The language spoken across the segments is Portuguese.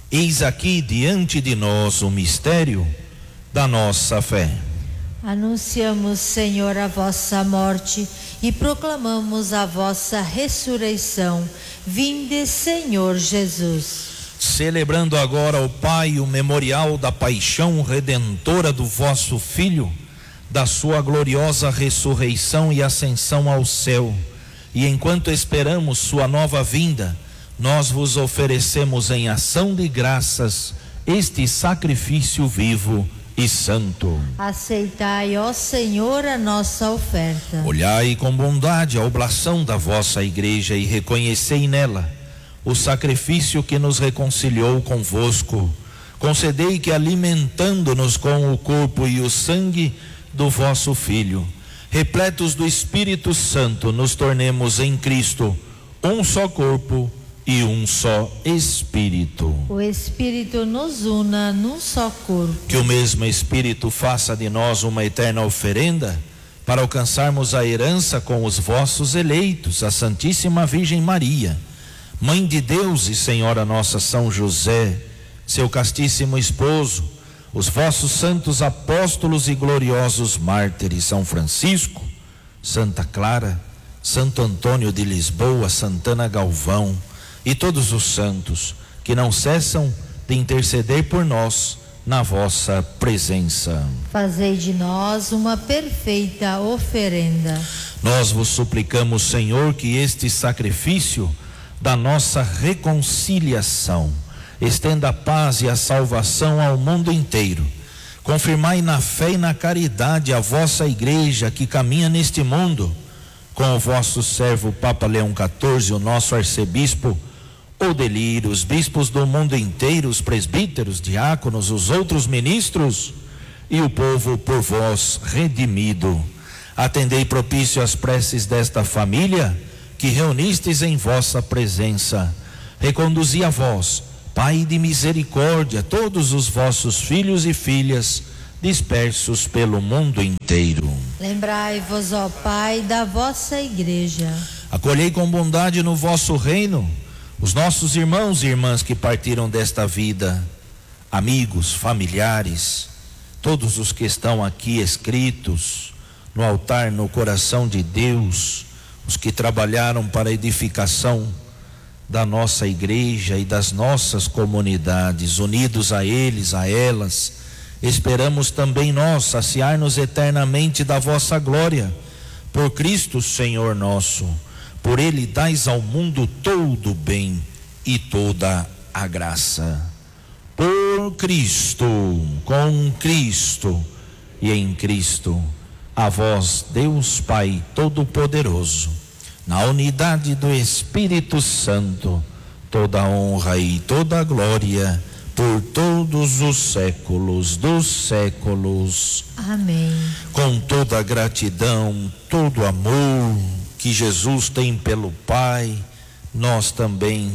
Eis aqui diante de nós o mistério da nossa fé. Anunciamos, Senhor, a vossa morte e proclamamos a vossa ressurreição. Vinde, Senhor Jesus. Celebrando agora, ó Pai, o memorial da paixão redentora do vosso Filho, da sua gloriosa ressurreição e ascensão ao céu, e enquanto esperamos sua nova vinda, nós vos oferecemos em ação de graças este sacrifício vivo e santo. Aceitai, ó Senhor, a nossa oferta. Olhai com bondade a oblação da vossa igreja e reconhecei nela o sacrifício que nos reconciliou convosco. Concedei que, alimentando-nos com o corpo e o sangue do vosso Filho, repletos do Espírito Santo, nos tornemos em Cristo um só corpo e um só Espírito. O Espírito nos una num só corpo. Que o mesmo Espírito faça de nós uma eterna oferenda para alcançarmos a herança com os vossos eleitos, a Santíssima Virgem Maria, Mãe de Deus e Senhora nossa, São José, seu castíssimo esposo, os vossos santos apóstolos e gloriosos mártires, São Francisco, Santa Clara, Santo Antônio de Lisboa, Santana Galvão e todos os santos que não cessam de interceder por nós na vossa presença. Fazei de nós uma perfeita oferenda. Nós vos suplicamos, Senhor, que este sacrifício da nossa reconciliação estenda a paz e a salvação ao mundo inteiro. Confirmai na fé e na caridade a vossa igreja que caminha neste mundo, com o vosso servo Papa Leão XIV, o nosso arcebispo Odelírio, os bispos do mundo inteiro, os presbíteros, diáconos, os outros ministros e o povo por vós redimido. Atendei propício às preces desta família que reunistes em vossa presença. Reconduzi a vós, Pai de misericórdia, todos os vossos filhos e filhas dispersos pelo mundo inteiro. Lembrai-vos, ó Pai, da vossa igreja. Acolhei com bondade no vosso reino os nossos irmãos e irmãs que partiram desta vida, amigos, familiares, todos os que estão aqui escritos no altar, no coração de Deus, os que trabalharam para a edificação da nossa igreja e das nossas comunidades, unidos a eles, a elas, esperamos também nós saciar-nos eternamente da vossa glória, por Cristo Senhor nosso. Por Ele dais ao mundo todo o bem e toda a graça. Por Cristo, com Cristo e em Cristo, a vós, Deus Pai Todo-Poderoso, na unidade do Espírito Santo, toda a honra e toda a glória, por todos os séculos dos séculos. Amém. Com toda a gratidão, todo o amor que Jesus tem pelo Pai, nós também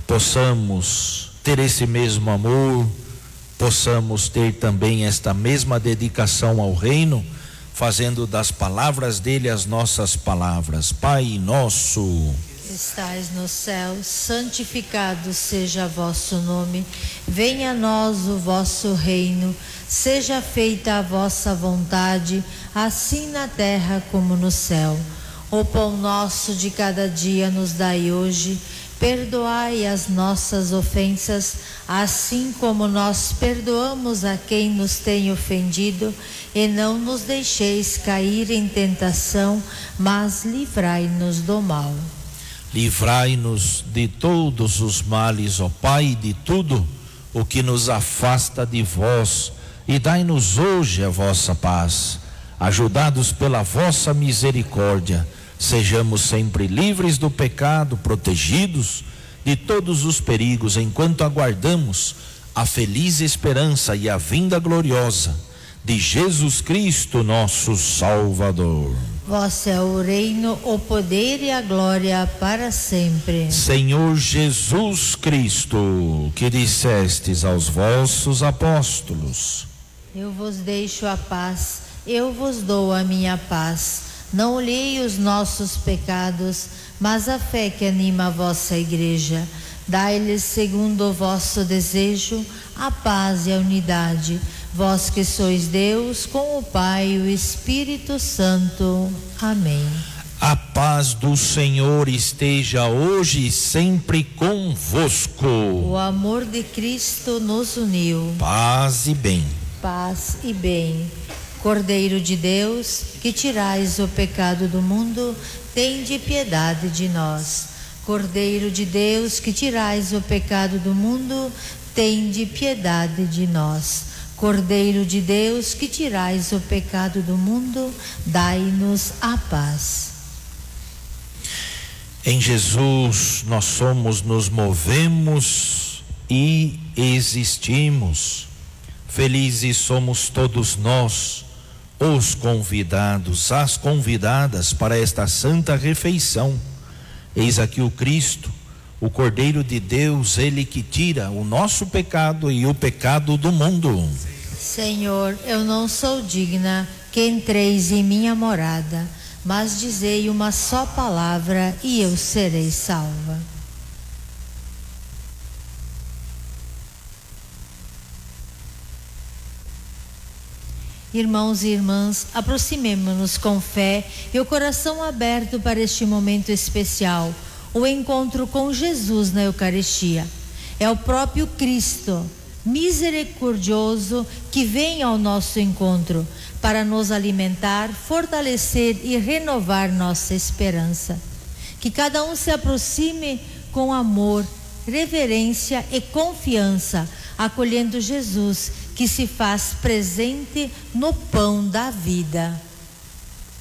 possamos ter esse mesmo amor, possamos ter também esta mesma dedicação ao reino, fazendo das palavras dele as nossas palavras. Pai nosso, que estais no céu, santificado seja vosso nome, venha a nós o vosso reino, seja feita a vossa vontade, assim na terra como no céu. O pão nosso de cada dia nos dai hoje, perdoai as nossas ofensas, assim como nós perdoamos a quem nos tem ofendido, e não nos deixeis cair em tentação, mas livrai-nos do mal. Livrai-nos de todos os males, ó Pai, de tudo o que nos afasta de vós, e dai-nos hoje a vossa paz. Ajudados pela vossa misericórdia, sejamos sempre livres do pecado, protegidos de todos os perigos, enquanto aguardamos a feliz esperança e a vinda gloriosa de Jesus Cristo, nosso Salvador. Vosso é o reino, o poder e a glória para sempre. Senhor Jesus Cristo, que dissestes aos vossos apóstolos: eu vos deixo a paz, eu vos dou a minha paz. Não olhei os nossos pecados, mas a fé que anima a vossa igreja. Dai-lhes, segundo o vosso desejo, a paz e a unidade. Vós que sois Deus, com o Pai e o Espírito Santo. Amém. A paz do Senhor esteja hoje e sempre convosco. O amor de Cristo nos uniu. Paz e bem. Paz e bem. Cordeiro de Deus, que tirais o pecado do mundo, tende piedade de nós. Cordeiro de Deus, que tirais o pecado do mundo, tende piedade de nós. Cordeiro de Deus, que tirais o pecado do mundo, dai-nos a paz. Em Jesus nós somos, nos movemos e existimos. Felizes somos todos nós, os convidados, as convidadas para esta santa refeição. Eis aqui o Cristo, o Cordeiro de Deus, ele que tira o nosso pecado e o pecado do mundo. Senhor, eu não sou digna que entreis em minha morada, mas dizei uma só palavra e eu serei salva. Irmãos e irmãs, aproximemo-nos com fé e o coração aberto para este momento especial, o encontro com Jesus na Eucaristia. É o próprio Cristo, misericordioso, que vem ao nosso encontro para nos alimentar, fortalecer e renovar nossa esperança. Que cada um se aproxime com amor, reverência e confiança, acolhendo Jesus, que se faz presente no pão da vida.